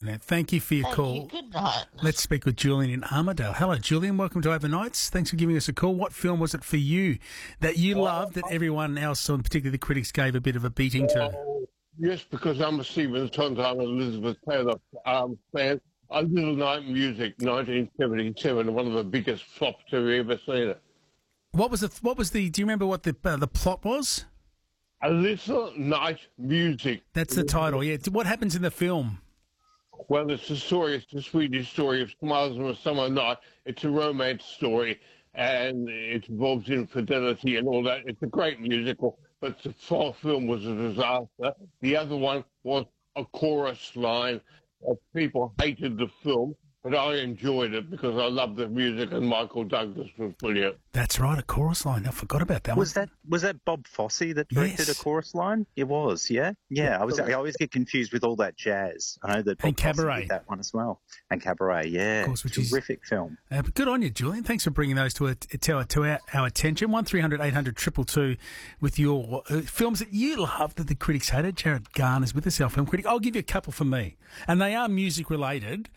Internet. Thank you for your Thank call. you. Good night. Let's speak with Julian in Armidale. Hello, Julian. Welcome to Overnights. Thanks for giving us a call. What film was it for you that you loved that everyone else, and particularly the critics, gave a bit of a beating to? Yes, because I'm a Stephen Sondheim and Elizabeth Taylor fan. A Little Night Music, 1977, one of the biggest flops I've ever seen it. What was the? Do you remember what the plot was? A Little Night Music. That's the title. Yeah. What happens in the film? Well, it's the Swedish story of Smiles on a Summer Night. It's a romance story, and it involves infidelity and all that. It's a great musical, but the full film was a disaster. The other one was a chorus line. People hated the film, but I enjoyed it because I loved the music, and Michael Douglas was brilliant. That's right, a chorus line. I forgot about that Was one. that Bob Fosse that directed Yes. a chorus line? It was, yeah. I always get confused with all that jazz. I know that Bob And Cabaret. Fosse did that one as well, and Cabaret, yeah, Of course, which is- terrific film. But good on you, Julian. Thanks for bringing those to our attention. 1300 800 222 with your films that you love that the critics hated. Jared Garner's with us, our film critic. I'll give you a couple for me, and they are music related.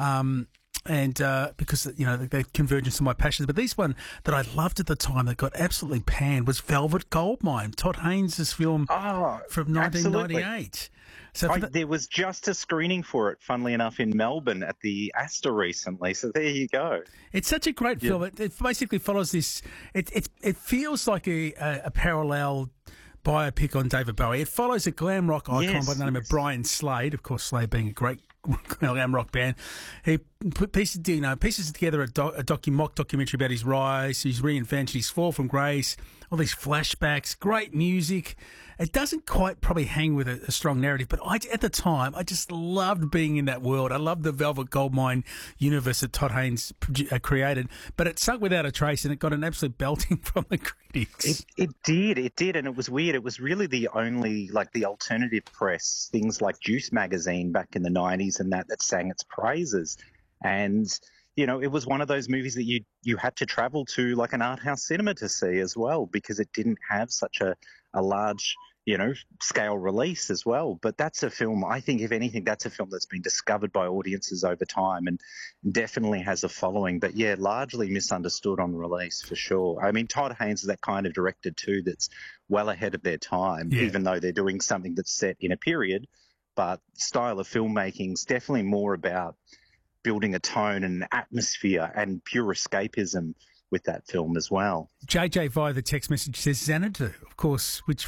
And because, you know, they're convergence of my passions. But this one that I loved at the time that got absolutely panned was Velvet Goldmine, Todd Haynes' film from 1998. So There was just a screening for it, funnily enough, in Melbourne at the Astor recently. So there you go. it's such a great film. It basically follows this. It feels like a parallel biopic on David Bowie. It follows a glam rock icon by the name of Brian Slade. Of course, Slade being a great glam rock band. He pieces together a mock documentary about his rise, his reinvention, his fall from grace, all these flashbacks, great music. It doesn't quite probably hang with a strong narrative, but at the time, I just loved being in that world. I loved the Velvet Goldmine universe that Todd Haynes created, but it sunk without a trace, and it got an absolute belting from the critics. It did, and it was weird. It was really the only, the alternative press, things like Juice magazine back in the 90s and that sang its praises. And, you know, it was one of those movies that you had to travel to like an art house cinema to see as well, because it didn't have such a large, scale release as well. But that's a film, I think, if anything, that's a film that's been discovered by audiences over time and definitely has a following. But yeah, largely misunderstood on release for sure. I mean, Todd Haynes is that kind of director too that's well ahead of their time, even though they're doing something that's set in a period. But style of filmmaking is definitely more about building a tone and an atmosphere and pure escapism with that film as well. JJ via the text message says Xanadu, of course, which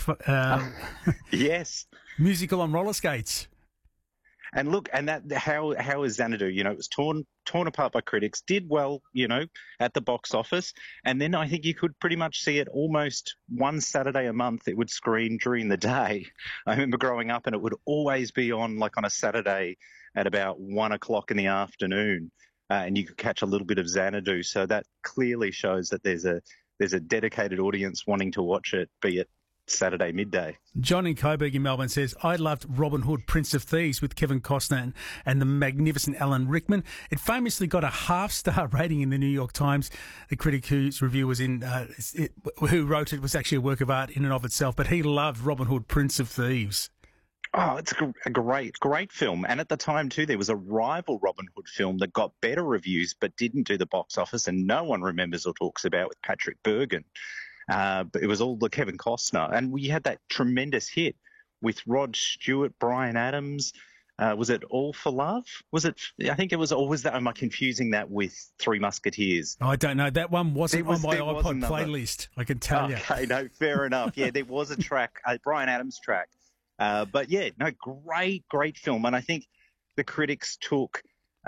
yes, musical on roller skates. And look, and that how is Xanadu? You know, it was torn apart by critics, did well, at the box office, and then I think you could pretty much see it almost one Saturday a month. It would screen during the day. I remember growing up, and it would always be on on a Saturday at about 1 o'clock in the afternoon, and you could catch a little bit of Xanadu. So that clearly shows that there's a dedicated audience wanting to watch it, be it Saturday midday. John in Coburg in Melbourne says, I loved Robin Hood, Prince of Thieves with Kevin Costner and the magnificent Alan Rickman. It famously got a half-star rating in the New York Times. The critic whose review was who wrote it was actually a work of art in and of itself, but he loved Robin Hood, Prince of Thieves. Oh, it's a great film. And at the time, too, there was a rival Robin Hood film that got better reviews but didn't do the box office, and no one remembers or talks about, with Patrick Bergin. But it was all the Kevin Costner. And we had that tremendous hit with Rod Stewart, Bryan Adams. Was it All for Love? Was it? I think it was. Or was that? Am I confusing that with Three Musketeers? I don't know. That one wasn't on my iPod playlist, I can tell you. Okay, no, fair enough. Yeah, there was a track, a Bryan Adams track. But yeah, no, great film. And I think the critics took...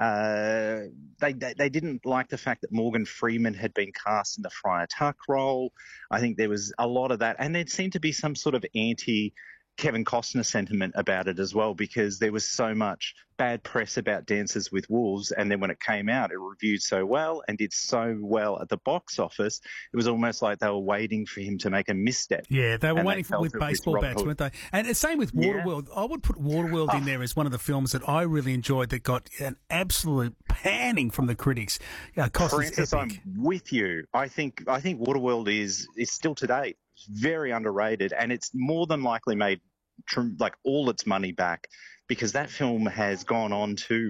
they didn't like the fact that Morgan Freeman had been cast in the Friar Tuck role. I think there was a lot of that, and there seemed to be some sort of anti-Kevin Costner sentiment about it as well, because there was so much bad press about Dances with Wolves, and then when it came out, it reviewed so well and did so well at the box office, it was almost like they were waiting for him to make a misstep. Yeah, they were waiting for with baseball bats, weren't they? And the same with Waterworld. I would put Waterworld in there as one of the films that I really enjoyed that got an absolute panning from the critics. Francis, I'm with you. I think Waterworld is still today very underrated, and it's more than likely made all its money back, because that film has gone on to